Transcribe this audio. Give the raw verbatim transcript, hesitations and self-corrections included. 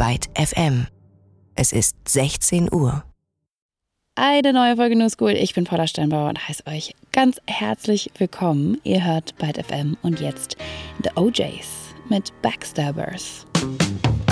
Byte F M. Es ist sechzehn Uhr. Eine neue Folge New School. Ich bin Paula Steinbauer und heiße euch ganz herzlich willkommen. Ihr hört Byte F M und jetzt The O Js mit Backstabbers.